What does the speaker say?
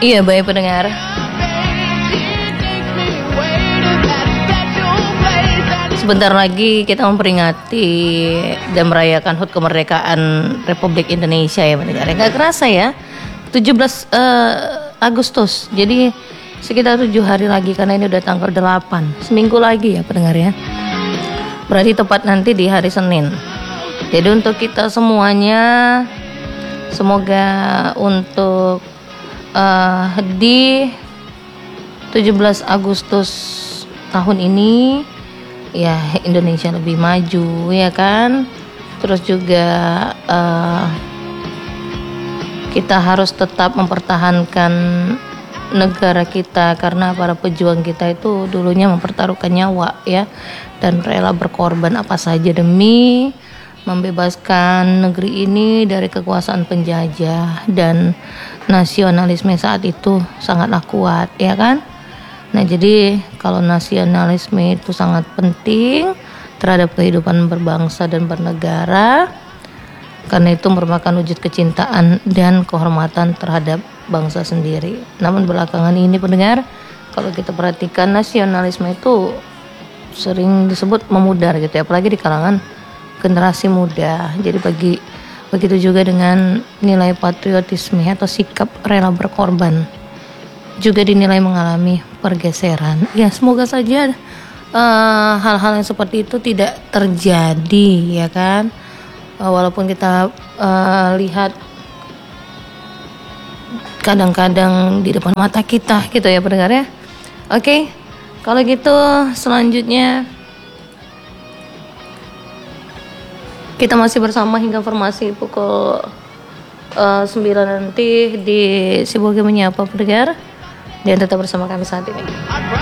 Iya, baik pendengar. Sebentar lagi kita memperingati dan merayakan HUT kemerdekaan Republik Indonesia ya pendengar. Gak kerasa ya, 17 Agustus. Jadi sekitar 7 hari lagi karena ini udah tanggal 8. Seminggu lagi ya pendengar ya. Berarti tepat nanti di hari Senin. Jadi untuk kita semuanya, semoga untuk di 17 Agustus tahun ini ya Indonesia lebih maju ya kan. Terus juga kita harus tetap mempertahankan negara kita karena para pejuang kita itu dulunya mempertaruhkan nyawa ya, dan rela berkorban apa saja demi membebaskan negeri ini dari kekuasaan penjajah, dan nasionalisme saat itu sangatlah kuat ya kan. Nah jadi kalau nasionalisme itu sangat penting terhadap kehidupan berbangsa dan bernegara, karena itu merupakan wujud kecintaan dan kehormatan terhadap bangsa sendiri. Namun belakangan ini pendengar, kalau kita perhatikan nasionalisme itu sering disebut memudar gitu ya, apalagi di kalangan generasi muda. Jadi begitu juga dengan nilai patriotisme atau sikap rela berkorban juga dinilai mengalami pergeseran. Ya semoga saja hal-hal yang seperti itu tidak terjadi ya kan. Walaupun kita lihat kadang-kadang di depan mata kita gitu ya pendengar ya. Oke, kalau gitu selanjutnya kita masih bersama hingga informasi pukul 9 nanti di Sibolga Menyapa pendengar, dan tetap bersama kami saat ini.